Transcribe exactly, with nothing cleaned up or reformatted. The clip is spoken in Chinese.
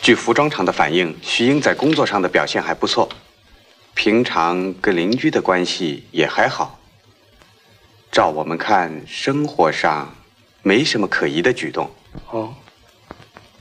据服装厂的反映，徐英在工作上的表现还不错，平常跟邻居的关系也还好。照我们看，生活上没什么可疑的举动。 哦，